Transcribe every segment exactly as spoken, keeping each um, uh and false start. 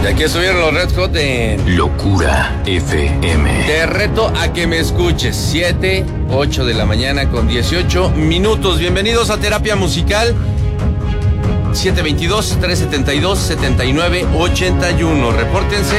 Y aquí estuvieron los Red Hot en Locura F M. Te reto a que me escuches. siete, ocho de la mañana con dieciocho minutos. Bienvenidos a Terapia Musical. siete veintidós, trescientos setenta y dos, setenta y nueve ochenta y uno. Repórtense.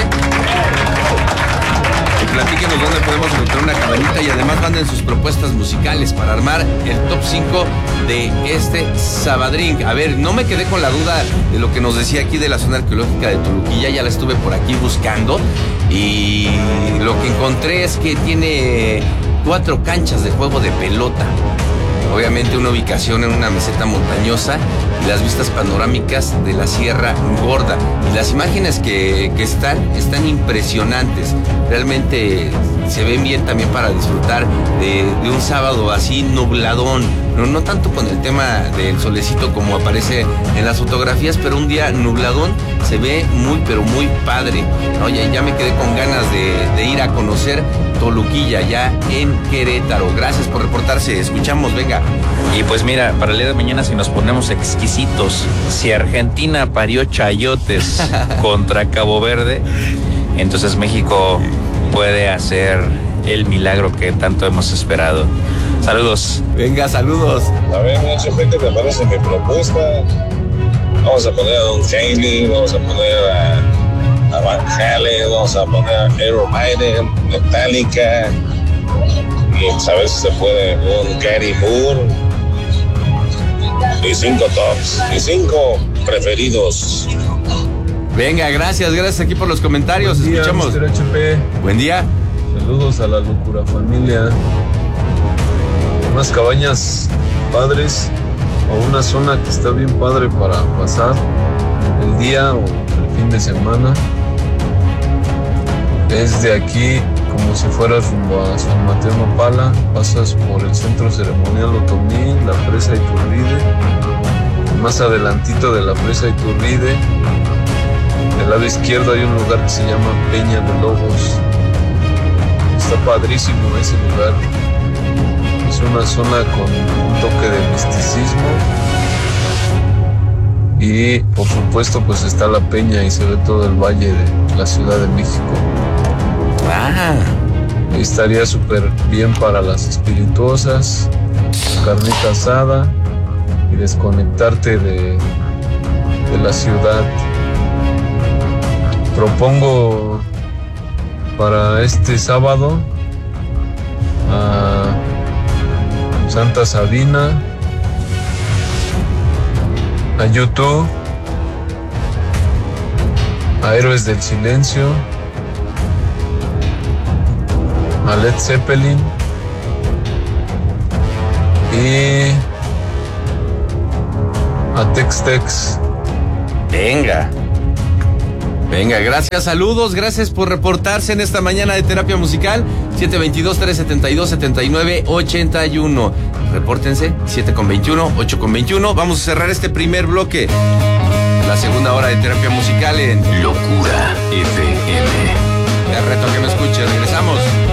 Y platíquenos dónde podemos encontrar una cabañita y además manden sus propuestas musicales para armar el top cinco de este Sabadrink. A ver, no me quedé con la duda de lo que nos decía aquí de la zona arqueológica de Toluquilla, ya la estuve por aquí buscando y lo que encontré es que tiene cuatro canchas de juego de pelota. Obviamente una ubicación en una meseta montañosa y las vistas panorámicas de la Sierra Gorda. Y las imágenes que, que están, están impresionantes. Realmente se ven bien también para disfrutar de, de un sábado así nubladón. No, no tanto con el tema del solecito como aparece en las fotografías, pero un día nubladón se ve muy, pero muy padre. Oye, ya me quedé con ganas de, de ir a conocer Toluquilla, ya en Querétaro. Gracias por reportarse. Escuchamos, venga. Y pues mira, para el día de mañana si nos ponemos exquisitos, si Argentina parió chayotes contra Cabo Verde, entonces México puede hacer el milagro que tanto hemos esperado. Saludos. Venga, saludos. A ver, mucha gente me parece mi propuesta. Vamos a poner a Don Shiley, vamos a poner a, a Van Halen, vamos a poner a Iron Maiden, Metallica, y pues a ver si se puede un Gary Moore. Y cinco tops, y cinco preferidos. Venga, gracias, gracias aquí por los comentarios. Buen día, escuchamos. mister H P. Buen día. Saludos a la Locura Familia. Unas cabañas padres o una zona que está bien padre para pasar el día o el fin de semana. Es de aquí, como si fueras rumbo a San Mateo Nopala, pasas por el Centro Ceremonial Otomí, la presa Iturbide, más adelantito de la presa Iturbide, del lado izquierdo hay un lugar que se llama Peña de Lobos. Está padrísimo ese lugar. Es una zona con un toque de misticismo y por supuesto pues está la peña y se ve todo el valle de la Ciudad de México. Ah. Ahí estaría súper bien para las espirituosas, carnita asada y desconectarte de, de la ciudad. Propongo para este sábado a Santa Sabina, a YouTube, a Héroes del Silencio, a Led Zeppelin y a Tex Tex. Venga. Venga, gracias, saludos, gracias por reportarse en esta mañana de Terapia Musical. siete veintidós, trescientos setenta y dos, setenta y nueve ochenta y uno. Repórtense, siete con veintiuno, ocho con veintiuno. Vamos a cerrar este primer bloque. La segunda hora de Terapia Musical en Locura F M. Te reto a que me escuches, regresamos.